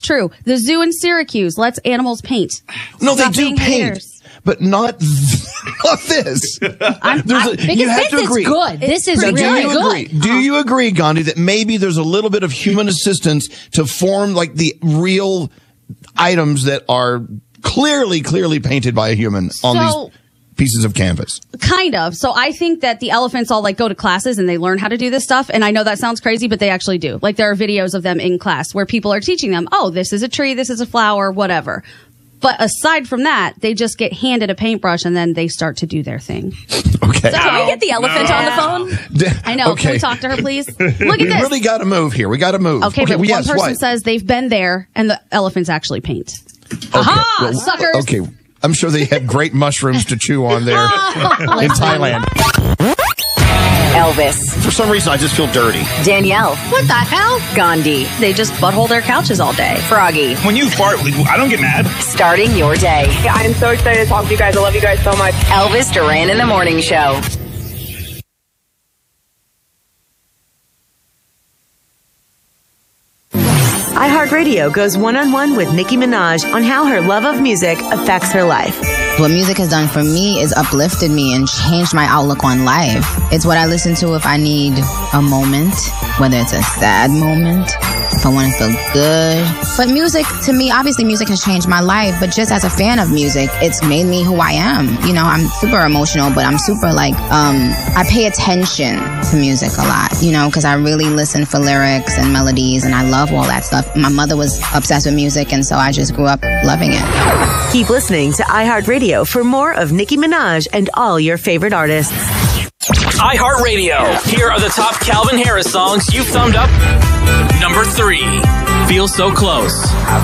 True. The zoo in Syracuse lets animals paint. No, they Stop do being paint. haters. But not this. Because You have to this agree. is good. This is Now, really good. Do you agree, Gandhi, that maybe there's a little bit of human assistance to form like the real items that are clearly painted by a human on these pieces of canvas? Kind of. So I think that the elephants all like go to classes and they learn how to do this stuff. And I know that sounds crazy, but they actually do. Like there are videos of them in class where people are teaching them, oh, this is a tree, this is a flower, whatever. But aside from that, they just get handed a paintbrush and then they start to do their thing. Okay. So can we get the elephant on the phone? I know. Okay. Can we talk to her, please? Look at We this. really got to move here. We got to move. Okay, but yes, one person what? says they've been there and the elephants actually paint. Okay. Aha, Well, suckers. Okay. I'm sure they had great mushrooms to chew on there in Thailand. Elvis, For some reason, I just feel dirty. Danielle, What the hell? Gandhi, They just butthole their couches all day. Froggy. When you fart, I don't get mad. Starting your day. I'm so excited to talk to you guys. I love you guys so much. Elvis Duran in the Morning Show. iHeartRadio goes one-on-one with Nicki Minaj on how her love of music affects her life. What music has done for me is uplifted me and changed my outlook on life. It's what I listen to if I need a moment, whether it's a sad moment, if I want to feel good. But music, to me, obviously music has changed my life, but just as a fan of music, it's made me who I am. You know, I'm super emotional, but I'm super I pay attention to music a lot, you know, because I really listen for lyrics and melodies and I love all that stuff. My mother was obsessed with music and so I just grew up loving it. Keep listening to iHeartRadio for more of Nicki Minaj and all your favorite artists. iHeartRadio. Here are the top Calvin Harris songs you've thumbed up. Number 3, Feel So Close.